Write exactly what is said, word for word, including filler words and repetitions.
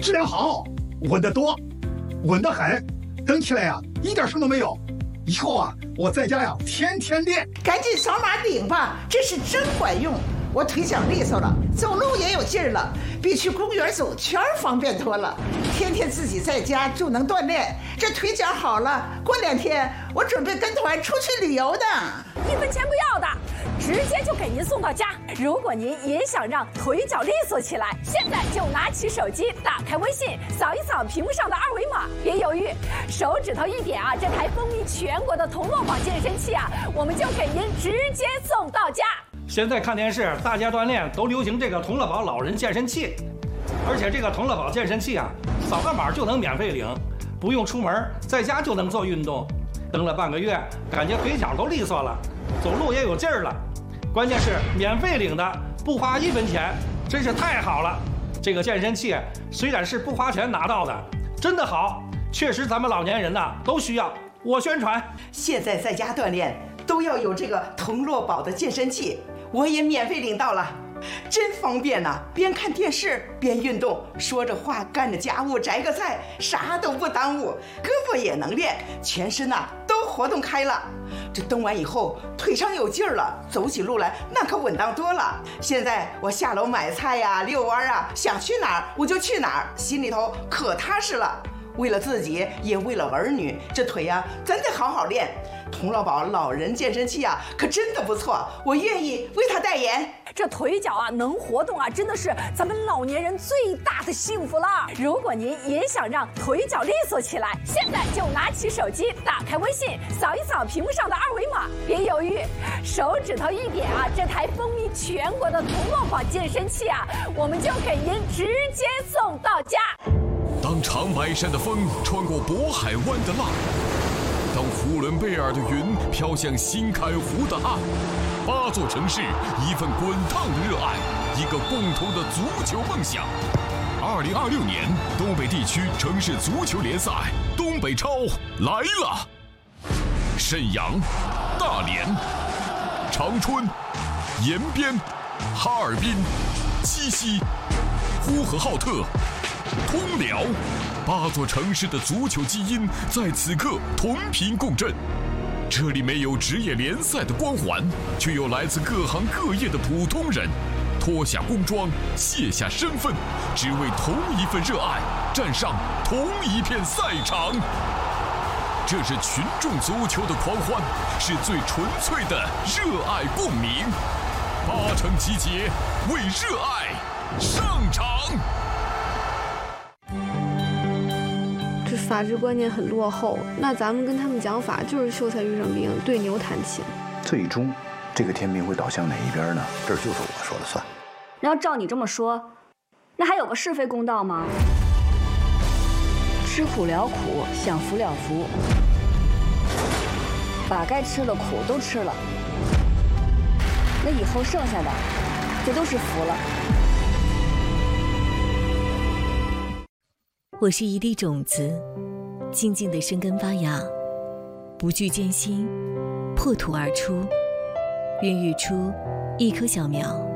质量好，稳得多，稳得很，蹬起来呀、啊、一点声都没有。以后啊，我在家呀天天练。 赶紧扫码领吧，这是真管用。我腿脚利索了，走路也有劲儿了，比去公园走圈方便多了。天天自己在家就能锻炼，这腿脚好了，过两天我准备跟团出去旅游的。 一分钱不要的，直接就给您送到家。如果您也想让腿脚利索起来，现在就拿起手机，打开微信，扫一扫屏幕上的二维码，别犹豫，手指头一点啊，这台风靡全国的同乐宝健身器啊，我们就给您直接送到家。 现在看电视，大家锻炼都流行这个同乐宝老人健身器，而且这个同乐宝健身器啊，扫个码就能免费领，不用出门，在家就能做运动。蹬了半个月，感觉腿脚都利索了，走路也有劲儿了。关键是免费领的，不花一分钱，真是太好了。这个健身器虽然是不花钱拿到的，真的好，确实咱们老年人呐都需要。我宣传， 现在在家锻炼都要有这个同乐宝的健身器。我也免费领到了，真方便呐、啊！边看电视边运动，说着话干着家务，摘个菜，啥都不耽误，胳膊也能练，全身呐、啊、都活动开了。这蹬完以后腿上有劲儿了，走起路来那可稳当多了。现在我下楼买菜呀、遛弯啊，想去哪儿我就去哪儿，心里头可踏实了。为了自己，也为了儿女，这腿呀、啊、真得好好练。同乐宝老人健身器啊，可真的不错，我愿意为他代言。 这腿脚啊能活动啊，真的是咱们老年人最大的幸福了。如果您也想让腿脚利索起来，现在就拿起手机，打开微信，扫一扫屏幕上的二维码，别犹豫，手指头一点啊，这台风靡全国的同乐宝健身器啊，我们就给您直接送到家。 当长白山的风穿过渤海湾的浪，当呼伦贝尔的云飘向新开湖的岸，八座城市，一份滚烫的热爱，一个共同的足球梦想。二零二六年东北地区城市足球联赛东北超来了！沈阳、大连、长春、延边、哈尔滨、鸡西、呼和浩特、通辽，八座城市的足球基因在此刻同频共振。这里没有职业联赛的光环，却有来自各行各业的普通人，脱下工装，卸下身份，只为同一份热爱，站上同一片赛场。这是群众足球的狂欢，是最纯粹的热爱共鸣。八城集结，为热爱上场。 这法治观念很落后，那咱们跟他们讲法就是秀才遇上兵，对牛弹琴。 最终，这个天平会倒向哪一边呢？这就是我说了算。 然后照你这么说，那还有个是非公道吗？吃苦了苦，享福了福，把该吃的苦都吃了，那以后剩下的就都是福了。 我是一粒种子，静静地生根发芽，不惧艰辛，破土而出，孕育出一棵小苗。